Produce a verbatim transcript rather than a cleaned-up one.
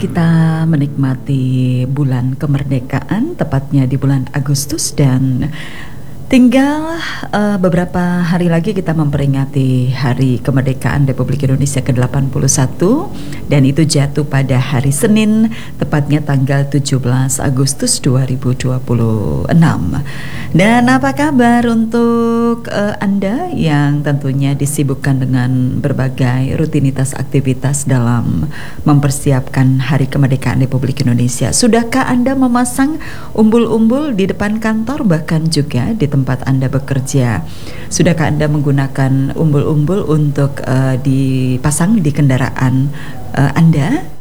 kita menikmati bulan kemerdekaan, tepatnya di bulan Agustus, dan tinggal uh, beberapa hari lagi kita memperingati Hari Kemerdekaan Republik Indonesia ke delapan puluh satu, dan itu jatuh pada hari Senin, tepatnya tanggal tujuh belas Agustus dua ribu dua puluh enam. Dan apa kabar untuk uh, Anda yang tentunya disibukkan dengan berbagai rutinitas aktivitas dalam mempersiapkan Hari Kemerdekaan Republik Indonesia? Sudahkah Anda memasang umbul-umbul di depan kantor, bahkan juga di tempat Anda bekerja? Sudahkah Anda menggunakan umbul-umbul untuk uh, dipasang di kendaraan uh, Anda?